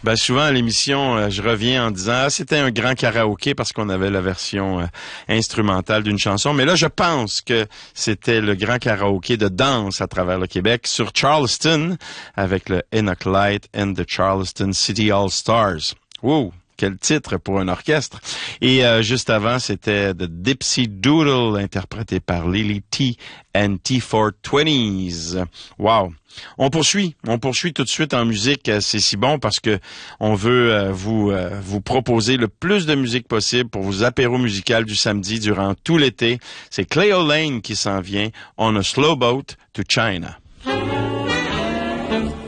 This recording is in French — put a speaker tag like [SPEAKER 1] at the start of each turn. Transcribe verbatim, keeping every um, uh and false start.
[SPEAKER 1] Ben souvent à l'émission, euh, je reviens en disant ah, c'était un grand karaoké parce qu'on avait la version euh, instrumentale d'une chanson. Mais là, je pense que c'était le grand karaoké de danse à travers le Québec sur Charleston avec le Enoch Light and the Charleston City All Stars. Wow! Quel titre pour un orchestre. Et euh, juste avant, c'était The Dipsy Doodle, interprété par Lily T and T four twenties. Wow! On poursuit, on poursuit tout de suite en musique. C'est si bon parce que on veut euh, vous euh, vous proposer le plus de musique possible pour vos apéros musicales du samedi durant tout l'été. C'est Cleo Lane qui s'en vient, On a Slow Boat to China.